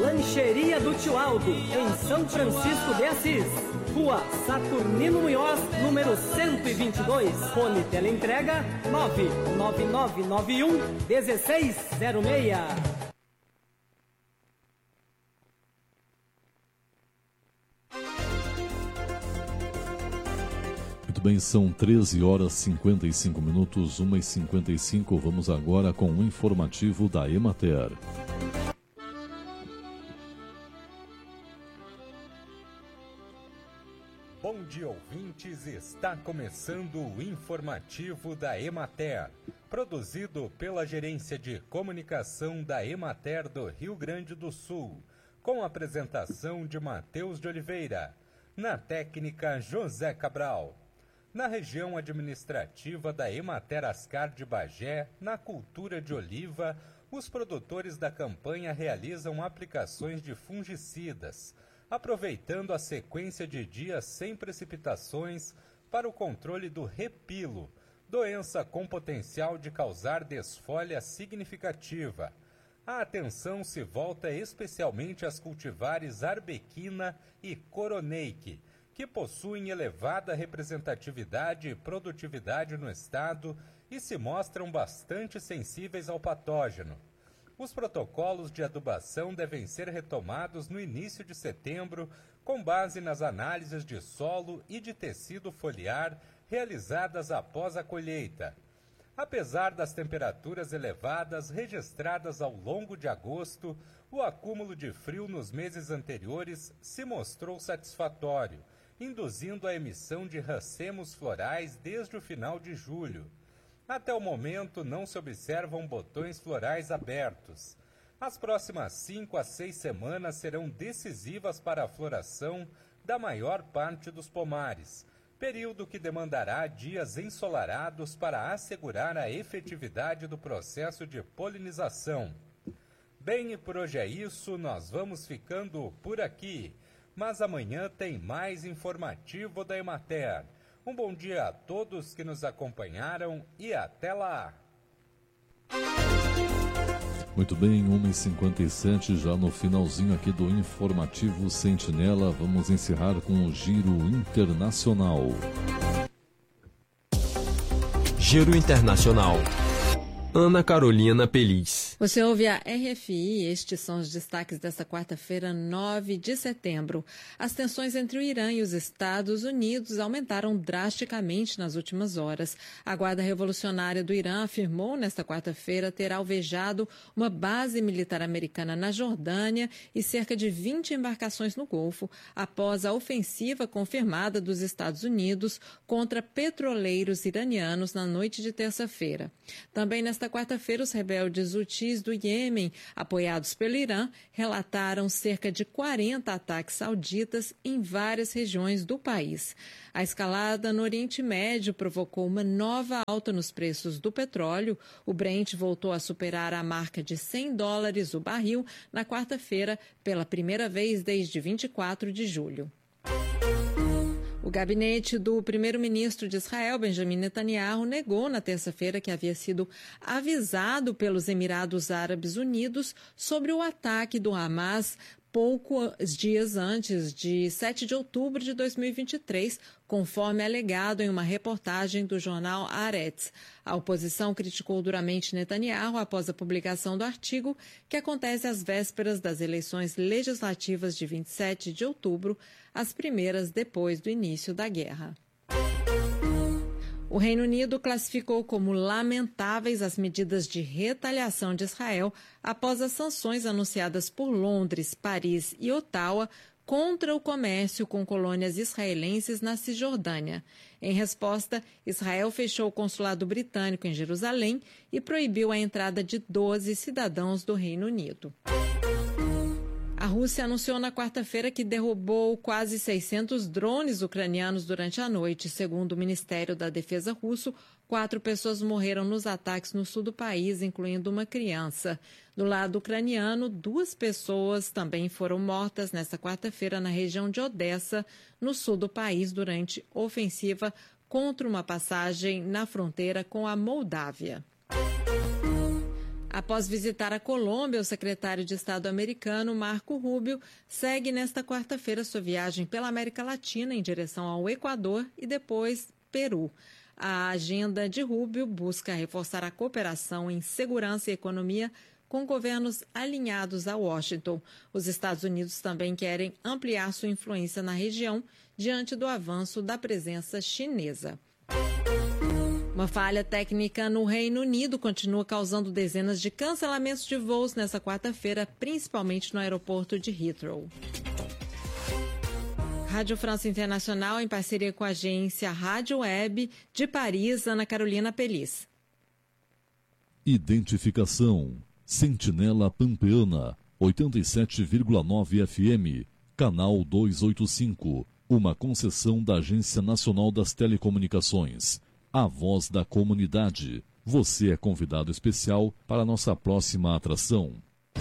Lancheria do Tio Aldo, em São Francisco de Assis. Rua Saturnino Munhoz, número 122. Fone teleentrega 99991-1606. Muito bem, são 13 horas 55 minutos, 1h55. Vamos agora com o informativo da Emater. Bom dia, ouvintes. Está começando o informativo da Emater, produzido pela Gerência de Comunicação da Emater do Rio Grande do Sul, com a apresentação de Matheus de Oliveira, na técnica José Cabral. Na região administrativa da Emater Ascar de Bagé, na cultura de oliva, os produtores da campanha realizam aplicações de fungicidas, aproveitando a sequência de dias sem precipitações para o controle do repilo, doença com potencial de causar desfolha significativa. A atenção se volta especialmente às cultivares arbequina e coroneike, que possuem elevada representatividade e produtividade no estado e se mostram bastante sensíveis ao patógeno. Os protocolos de adubação devem ser retomados no início de setembro, com base nas análises de solo e de tecido foliar realizadas após a colheita. Apesar das temperaturas elevadas registradas ao longo de agosto, o acúmulo de frio nos meses anteriores se mostrou satisfatório, induzindo a emissão de racemos florais desde o final de julho. Até o momento, não se observam botões florais abertos. As próximas 5 a 6 semanas serão decisivas para a floração da maior parte dos pomares, período que demandará dias ensolarados para assegurar a efetividade do processo de polinização. Bem, e por hoje é isso, nós vamos ficando por aqui. Mas amanhã tem mais informativo da Emater. Um bom dia a todos que nos acompanharam e até lá! Muito bem, 1h57, já no finalzinho aqui do informativo Sentinela, vamos encerrar com o Giro Internacional. Giro Internacional. Ana Carolina Peliz. Você ouve a RFI, estes são os destaques desta quarta-feira, 9 de setembro. As tensões entre o Irã e os Estados Unidos aumentaram drasticamente nas últimas horas. A Guarda Revolucionária do Irã afirmou nesta quarta-feira ter alvejado uma base militar americana na Jordânia e cerca de 20 embarcações no Golfo, após a ofensiva confirmada dos Estados Unidos contra petroleiros iranianos na noite de terça-feira. Também nesta quarta-feira, os rebeldes hutis do Iêmen, apoiados pelo Irã, relataram cerca de 40 ataques sauditas em várias regiões do país. A escalada no Oriente Médio provocou uma nova alta nos preços do petróleo. O Brent voltou a superar a marca de $100 o barril na quarta-feira, pela primeira vez desde 24 de julho. O gabinete do primeiro-ministro de Israel, Benjamin Netanyahu, negou na terça-feira que havia sido avisado pelos Emirados Árabes Unidos sobre o ataque do Hamas poucos dias antes de 7 de outubro de 2023, conforme alegado em uma reportagem do jornal Haaretz. A oposição criticou duramente Netanyahu após a publicação do artigo, que acontece às vésperas das eleições legislativas de 27 de outubro, as primeiras depois do início da guerra. O Reino Unido classificou como lamentáveis as medidas de retaliação de Israel após as sanções anunciadas por Londres, Paris e Ottawa contra o comércio com colônias israelenses na Cisjordânia. Em resposta, Israel fechou o consulado britânico em Jerusalém e proibiu a entrada de 12 cidadãos do Reino Unido. A Rússia anunciou na quarta-feira que derrubou quase 600 drones ucranianos durante a noite. Segundo o Ministério da Defesa russo, 4 pessoas morreram nos ataques no sul do país, incluindo uma criança. Do lado ucraniano, 2 pessoas também foram mortas nesta quarta-feira na região de Odessa, no sul do país, durante ofensiva contra uma passagem na fronteira com a Moldávia. A Após visitar a Colômbia, o secretário de Estado americano Marco Rubio segue nesta quarta-feira sua viagem pela América Latina em direção ao Equador e depois Peru. A agenda de Rubio busca reforçar a cooperação em segurança e economia com governos alinhados a Washington. Os Estados Unidos também querem ampliar sua influência na região diante do avanço da presença chinesa. Uma falha técnica no Reino Unido continua causando dezenas de cancelamentos de voos nesta quarta-feira, principalmente no aeroporto de Heathrow. Rádio França Internacional, em parceria com a agência Rádio Web de Paris, Ana Carolina Pelis. Identificação: Sentinela Pampeana, 87,9 FM, canal 285, uma concessão da Agência Nacional das Telecomunicações. A voz da comunidade. Você é convidado especial para a nossa próxima atração.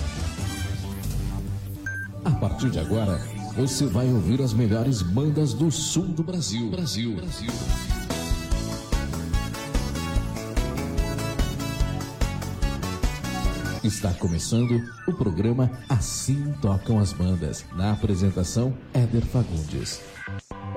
A partir de agora, você vai ouvir as melhores bandas do sul do Brasil. Está começando o programa Assim Tocam as Bandas. Na apresentação, Éder Fagundes.